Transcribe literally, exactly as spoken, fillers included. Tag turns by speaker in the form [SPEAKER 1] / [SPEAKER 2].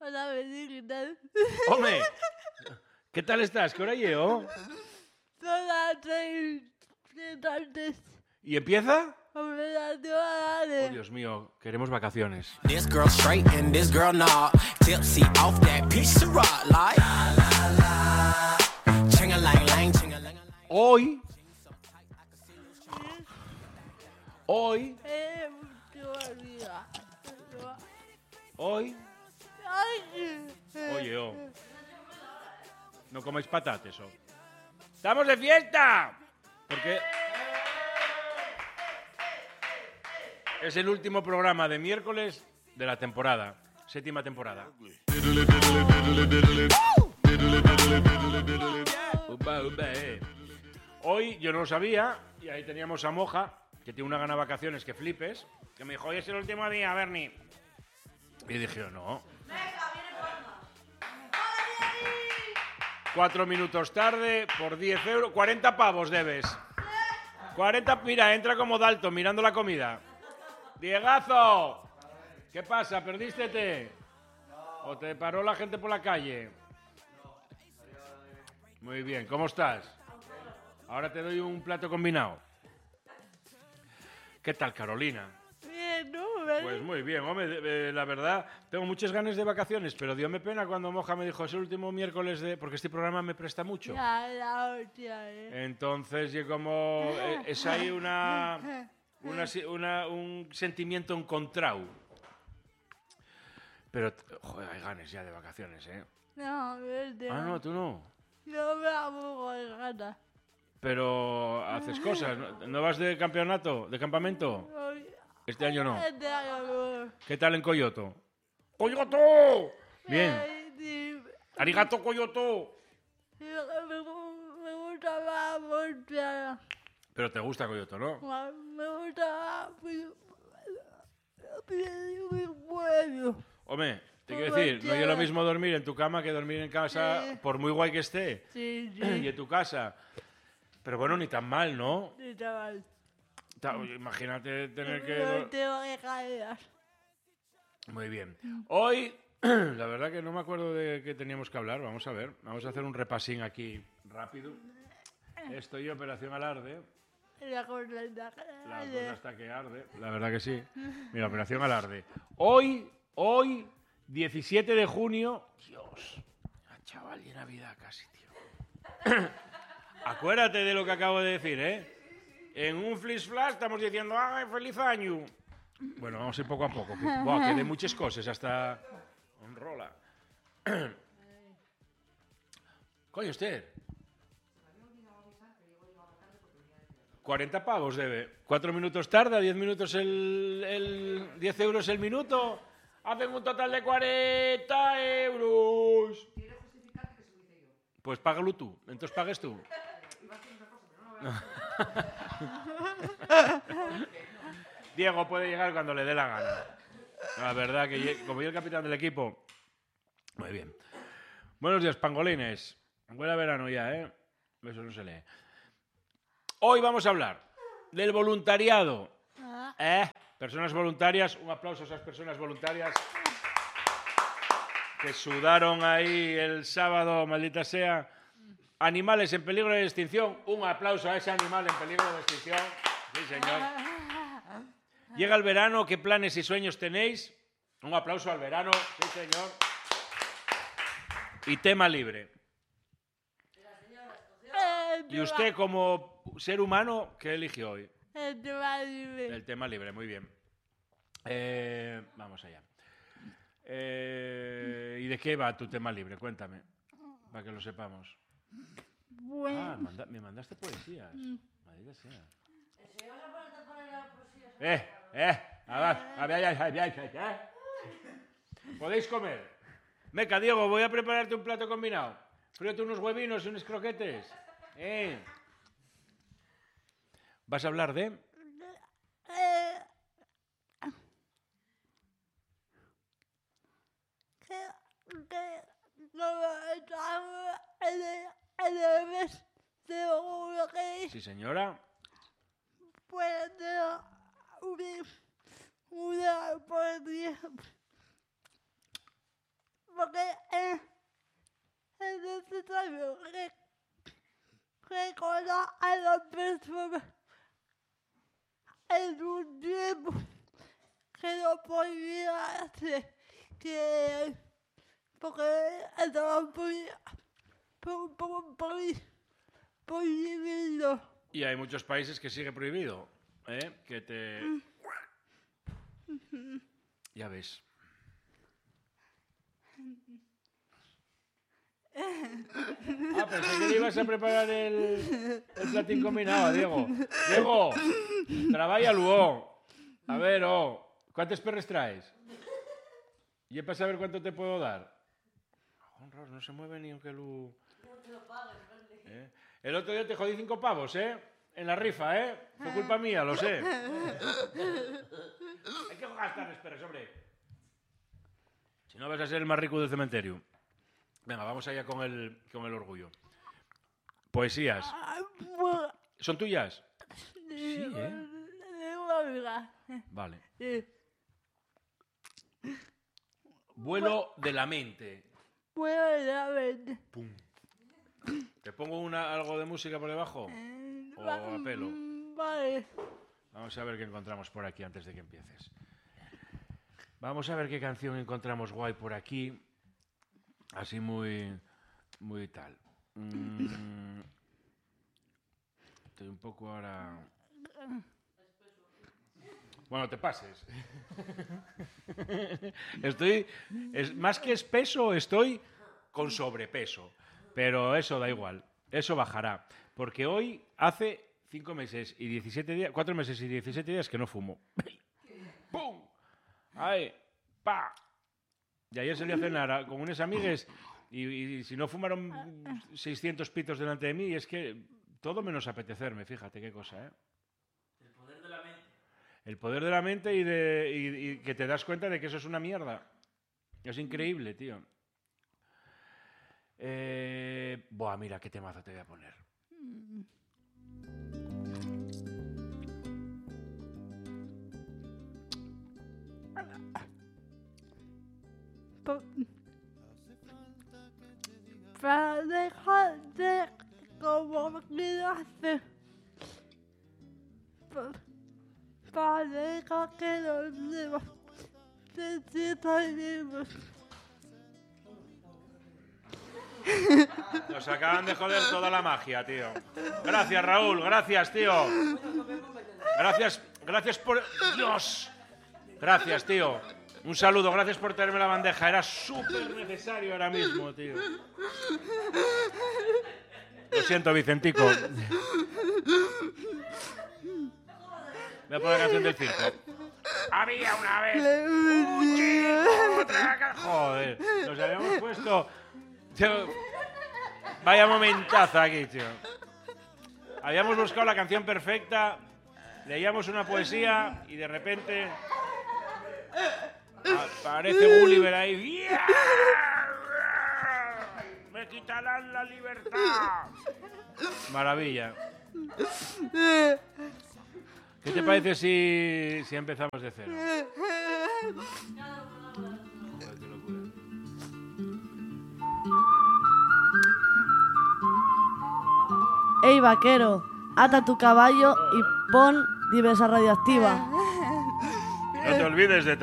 [SPEAKER 1] Hola, Beni, ¿qué tal?
[SPEAKER 2] Home, ¿qué tal estás? ¿Qué hora llevo?
[SPEAKER 1] Son las seis de tarde.
[SPEAKER 2] ¿Y empieza?
[SPEAKER 1] Hombre, las dos a la
[SPEAKER 2] Oh,
[SPEAKER 1] de.
[SPEAKER 2] Dios mío, queremos vacaciones.
[SPEAKER 3] This girl straight and this girl nah. Tipsy off that piece of rock like. Ching-a-lang-lang, ching-a-lang-lang.
[SPEAKER 2] Hoy, hoy,
[SPEAKER 1] Eh, qué barriga.
[SPEAKER 2] hoy,
[SPEAKER 1] Ay.
[SPEAKER 2] oye, oh, no comáis patates, oh. ¡Estamos de fiesta! Porque es el último programa de miércoles de la temporada, séptima temporada. Upa, upa, eh. Hoy yo no lo sabía y ahí teníamos a Moja, que tiene una gana de vacaciones que flipes, que me dijo, hoy es el último día, Bernie. Y dije, no. Cuatro minutos tarde, por diez euros, cuarenta pavos debes. cuarenta, mira, entra como Dalton mirando la comida. Diegazo, ¿qué pasa? ¿Perdístete? ¿O te paró la gente por la calle? Muy bien, ¿cómo estás? Ahora te doy un plato combinado. ¿Qué tal, Carolina?
[SPEAKER 1] Bien, ¿no? Beni?
[SPEAKER 2] Pues muy bien, hombre, de- de- la verdad, tengo muchas ganas de vacaciones, pero dióme pena cuando Moja me dijo, es el último miércoles de... porque este programa me presta mucho.
[SPEAKER 1] Ya, la hostia, eh.
[SPEAKER 2] Entonces, yo como... eh, es ahí una, una, si- una- un sentimiento encontrado. Pero, joder, hay ganas ya de vacaciones, ¿eh?
[SPEAKER 1] No, vete.
[SPEAKER 2] Ah, no, tú no.
[SPEAKER 1] No me hago de gana.
[SPEAKER 2] Pero haces cosas, ¿no? ¿No vas de campeonato, de campamento?
[SPEAKER 1] Ay,
[SPEAKER 2] Este año no.
[SPEAKER 1] este año no.
[SPEAKER 2] ¿Qué tal en Coyoto? ¡Coyoto! Bien.
[SPEAKER 1] Ay, sí.
[SPEAKER 2] ¡Arigato, Coyoto!
[SPEAKER 1] Sí, Me, gu- me gusta más Murcia.
[SPEAKER 2] Pero te gusta Coyoto, ¿no?
[SPEAKER 1] Me gusta más mi, mi, mi pueblo.
[SPEAKER 2] Hombre, te
[SPEAKER 1] Pues
[SPEAKER 2] quiero decir, no es lo
[SPEAKER 1] tierra.
[SPEAKER 2] mismo dormir en tu cama que dormir en casa,
[SPEAKER 1] Sí.
[SPEAKER 2] por muy guay que esté,
[SPEAKER 1] Sí,
[SPEAKER 2] y
[SPEAKER 1] sí.
[SPEAKER 2] en tu casa. Pero bueno, ni tan mal, ¿no?
[SPEAKER 1] Sí, chaval.
[SPEAKER 2] Ta- oye, Imagínate tener que...
[SPEAKER 1] No
[SPEAKER 2] dor-
[SPEAKER 1] tengo que caer.
[SPEAKER 2] Muy bien. Hoy, la verdad que no me acuerdo de qué teníamos que hablar. Vamos a ver, vamos a hacer un repasín aquí rápido. Estoy en Operación Alarde.
[SPEAKER 1] La cosa está
[SPEAKER 2] La cosa
[SPEAKER 1] grande.
[SPEAKER 2] está que arde, la verdad que sí. Mira, Operación Alarde. Hoy, hoy, diecisiete de junio... Dios, ah, chaval, y Navidad casi, tío. Acuérdate de lo que acabo de decir, ¿eh? En un flash flash estamos diciendo ¡ay, feliz año! Bueno, vamos a ir poco a poco. Que, buah, que de muchas cosas, hasta... Enrola. Coño, usted... cuarenta pavos debe. Cuatro minutos tarde, diez minutos el, el... diez euros el minuto. Hacen un total de cuarenta euros. Pues págalo tú. Entonces pagues tú. Diego puede llegar cuando le dé la gana. La verdad que lle- como yo el capitán del equipo. Muy bien. Buenos días, pangolines. Buen verano ya, ¿eh? Eso no se lee. Hoy vamos a hablar del voluntariado.
[SPEAKER 1] Ah,
[SPEAKER 2] ¿Eh? Personas voluntarias. Un aplauso a esas personas voluntarias que sudaron ahí el sábado, maldita sea. Animales en peligro de extinción. Un aplauso a ese animal en peligro de extinción. Sí, señor. Llega el verano. ¿Qué planes y sueños tenéis? Un aplauso al verano. Sí, señor. Y tema libre.
[SPEAKER 1] el
[SPEAKER 2] Y usted, como ser humano, ¿qué eligió hoy?
[SPEAKER 1] El tema libre.
[SPEAKER 2] El tema libre, muy bien. Eh, vamos allá. Eh, ¿Y de qué va tu tema libre? Cuéntame, para que lo sepamos.
[SPEAKER 1] Bueno,
[SPEAKER 2] Ah, manda- me mandaste poesías. Maldita sea. Eh, eh, a ver, a ver, a ver, a ver, a ver, ¿eh? ¿Podéis comer? Meca, Diego, voy a prepararte un plato combinado. Fríete unos huevinos y unos croquetes. Eh. ¿Vas a hablar de...?
[SPEAKER 1] eh, que, que como estamos en el, en el mes de uno que
[SPEAKER 2] Sí, señora.
[SPEAKER 1] puede tener una, una poesía la persona en un tiempo que no podía hacer, que porque estaba muy, muy, muy prohibido.
[SPEAKER 2] Y hay muchos países que sigue prohibido, ¿eh? Que te... Ya ves. Ah, pensé que le ibas a preparar el, el platín combinado, Diego. Diego, trabaja luego. A ver, oh, ¿cuántos perres traes? Y para saber cuánto te puedo dar. No se mueve ni aunque lo... ¿Eh? El otro día te jodí cinco pavos, ¿eh? En la rifa, ¿eh? Fue culpa mía, lo sé. Hay que gastar los perros, hombre. Si no vas a ser el más rico del cementerio. Venga, vamos allá con el, con el orgullo. Poesías. ¿Son tuyas? Sí, ¿eh? Vale. Vuelo de la mente.
[SPEAKER 1] Vuelo de la mente.
[SPEAKER 2] Pum. ¿Te pongo una, algo de música por debajo? ¿O a pelo?
[SPEAKER 1] Vale.
[SPEAKER 2] Vamos a ver qué encontramos por aquí antes de que empieces. Vamos a ver qué canción encontramos guay por aquí. Así muy, muy tal. Mm, estoy un poco ahora... Bueno, te pases. Estoy... Es, más que espeso, estoy con sobrepeso. Pero eso da igual. Eso bajará. Porque hoy hace cinco meses y diecisiete días... Cuatro meses y diecisiete días que no fumo. ¡Pum! ¡Ay! ¡Pa! Y ayer salí a cenar con unas amigues y, y si no fumaron seiscientos pitos delante de mí, y es que todo menos apetecerme, fíjate qué cosa, ¿eh?
[SPEAKER 4] El poder de la mente.
[SPEAKER 2] El poder de la mente y, de, y, y que te das cuenta de que eso es una mierda. Es increíble, tío. Eh, buah, mira qué temazo te voy a poner.
[SPEAKER 1] Para dejarte como quedaste. Para dejar que los demás se sientan vivos.
[SPEAKER 2] Nos acaban de joder toda la magia, tío. Gracias, Raúl, gracias, tío. Gracias, gracias por... Dios. Gracias, tío. Un saludo, gracias por traerme la bandeja. Era súper necesario ahora mismo, tío. Lo siento, Vicentico. Voy a poner la canción del circo. Había una vez un chico, otra ca- Joder, nos habíamos puesto... Tío, vaya momentazo aquí, tío. Habíamos buscado la canción perfecta, leíamos una poesía y de repente... Aparece Gulliver ahí. Me quitarán la libertad. Maravilla. ¿Qué te parece si, si empezamos de cero? Joder, qué locura.
[SPEAKER 5] Ey, vaquero, ata tu caballo y pon diversa radioactiva.
[SPEAKER 2] No te olvides de